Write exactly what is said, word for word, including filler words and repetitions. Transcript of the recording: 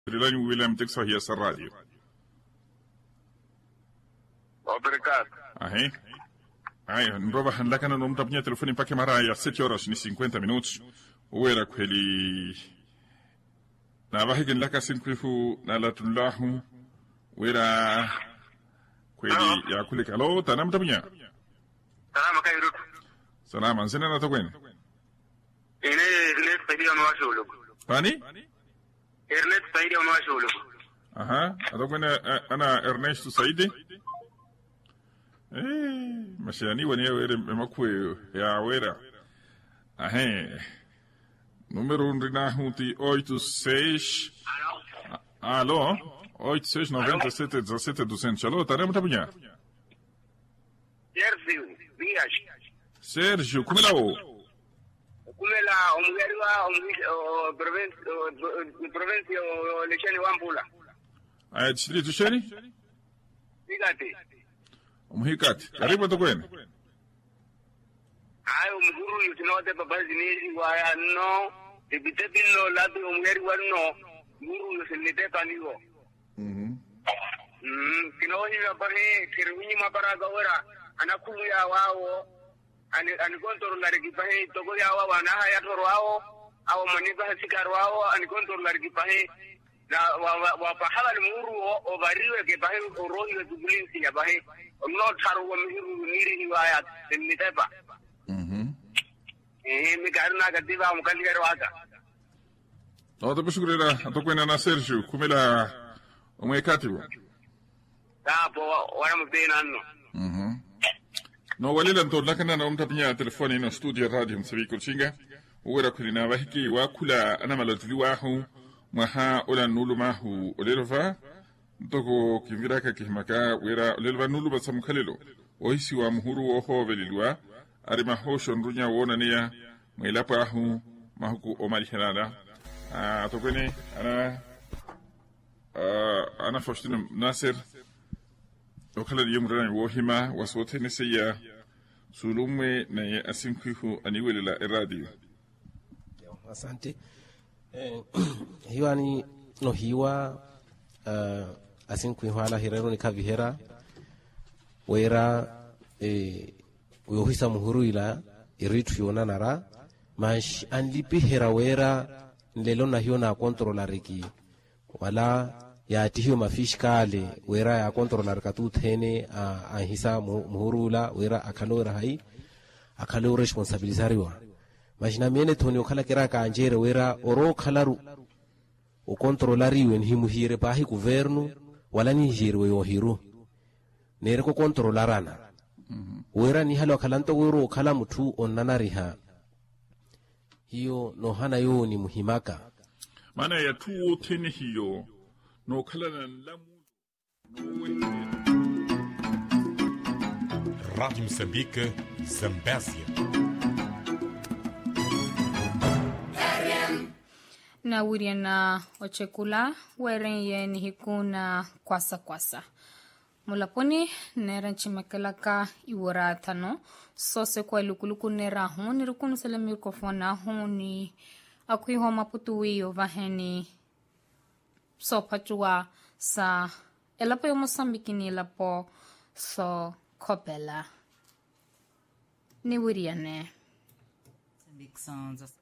Trilani William Texas hier sa radio. Obrigado. Ahí. Ai, nroba handaka na nome tapinha telefone mpaka mara ya sete horas ni cinquenta minutos. Uera kweli na bahigin laka sinkwifu na latullahu. Uera kweli ya kulika. Alo, tanam tapinha. Salama kairutu. Salama, nsina na takwene. Ine Ernest Saidi onwashulu. Pani? Ernest Saidi onwashulu. Aha, atakwene ana Ernesto Saidi. Eh, mashani wani ya were makwe ya wera. Ahe. Número rina hunti oito seis. Alô? oito seis noventa sete dezessete duzentos. Alô, taremos tapinha. Sérgio Dias. Sérgio, como é o? Como é lá, o mulher lá, o província, o província, o Lechene Wampula. Ah, distrito Xeni? Fíjate. Umhikati. Karibu takwene. Ai, o mguru yutinote babazi ni waya no. Ibitepi no latu o mulher wa no. Mguru yusilite panigo. Mhm. Mm, kinaoni mapare, kirunyi mapara gawara. Anakulu ya wao. Ani ani kontrol la rekipahe togo ya wao ana haya toro wao. Au manipa sikaro wao ani kontrol la rekipahe. Na wa wa pahala mguru o bariwe ke pahe o rohi wa tubulinsi ya pahe. No taru wa mihiru niri hiwaya nitepa. Mhm. Eh, mi karna katiba mukali karo hata. No, te bishukura atakwene na Sérgio, como ela umhikati bo. Tapo wana mtena no. Mhm. No walila ndo lakana na umtapnya telefoni no studio radio msabi kulchinga. Uwera kulina wahiki wa kula ana malotuli wahu maha ola nulu mahu olelova. Ntoko kiviraka kihimaka wera olelova nulu basamukhalelo. Ohisi wa muhuru oho velilwa. Arima hosho nrunya wona niya mwilapa ahu mahuku omalihelada. Ah, atakwene ana ana Faustino Nasser. Okala di yumrana wohima waswote neseya sulume na ya asinkwihu aniwele la radio. Asante. Eh, hiwa ni no hiwa uh, asinkwihu ala hirero ni kavihera wera eh, uyohisa muhuru ila iritu yona nara mash anlipi hera wera nlelo na hiyo na kontrola reki wala ya tihiyo mafish kale wera ya kontrolar katu thene a hisa muhurula wera akalora hai akalora responsabilizariwa majina miene thoni okhala kera ka anjere wera oro khalaru o kontrolariwe nhimu hire pahi governo wala ni hire we hiru nere ko kontrolarana wera ni halo khalanto wero khala muthu onnana riha hiyo no hana yo ni muhimaka Mana ya tuo tene hiyo no kala na lamu no Rádio Moçambique, Zambésia. Na wiriana ochekula werenye ni hikuna kwasa kwasa. Mulaponi nera chimekelaka iwara tano sose kwa lukuluku nera honi rukunu sele mikrofona honi akui homa putuwi ovaheni so pachua sa elapo yo Mosambiki ni elapo so kopela ni wiriane Moçambique Sounds